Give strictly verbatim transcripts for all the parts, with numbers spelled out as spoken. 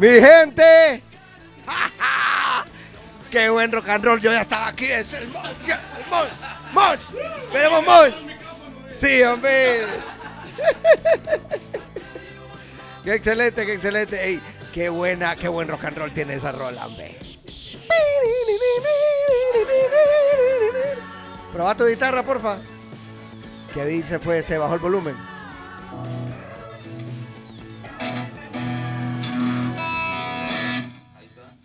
Mi gente. Qué buen rock and roll. Yo ya estaba aquí. Es el Mosh. El Mosh. Mosh. Queremos Mosh. Sí, hombre. Qué excelente, qué excelente. Ey, qué buena, qué buen rock and roll tiene esa rola, hombre. Proba tu guitarra, porfa. Kevin se fue, se bajó el volumen. Ahí está.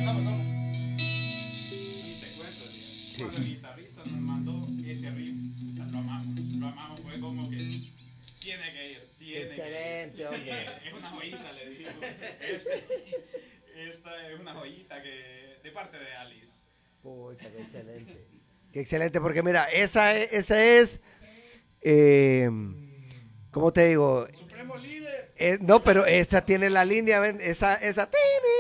Y te cuento, tío. Cuando el guitarrista nos mandó ese riff, lo amamos. Lo amamos, fue como que tiene que ir, tiene Excelente, que ir. hombre. Es una joyita, le digo. Este, esta es una joyita que de parte de Alice. Pucha, qué excelente. Qué excelente, porque mira, esa es, esa es eh, ¿cómo te digo? Supremo líder. Eh, no, pero esa tiene la línea, ¿ven? Esa, esa.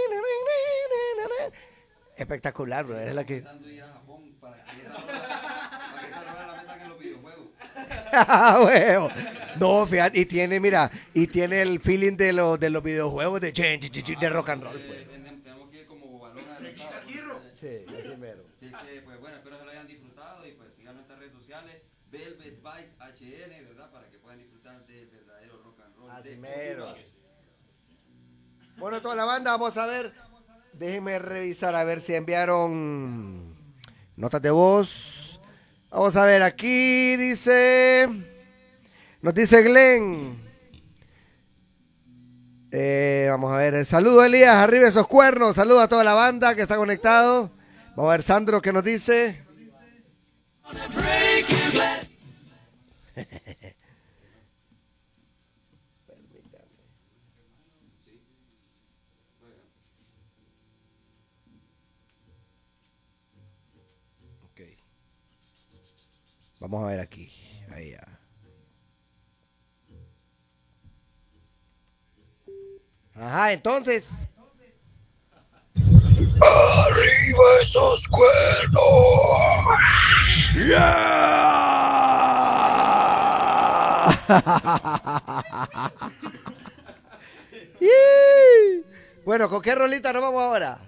Espectacular, bro. Es la que. Pensando ir a Japón para que esa rola, para que esa rola la metan en los videojuegos. Ah, huevo. No, fíjate, y tiene, mira, y tiene el feeling de los de los videojuegos de, de rock and roll, pues. Tenemos que ir como balón adelantado. Sí, así mero. Así que, pues bueno, espero que lo hayan disfrutado y pues sigan nuestras redes sociales, Velvet Vice H N, ¿verdad? Para que puedan disfrutar del verdadero rock and roll. Así de mero. Honduras. Bueno, toda la banda, vamos a ver. Déjenme revisar a ver si enviaron notas de voz. Vamos a ver, aquí dice, nos dice Glenn. Eh, vamos a ver, saludo Elías, arriba esos cuernos, saludo a toda la banda que está conectado. Vamos a ver Sandro qué nos dice. Okay. Vamos a ver aquí. Ahí ya. Ajá, entonces. ¡Arriba esos cuernos! ¡Yeah! Bueno, ¿con qué rolita nos vamos ahora?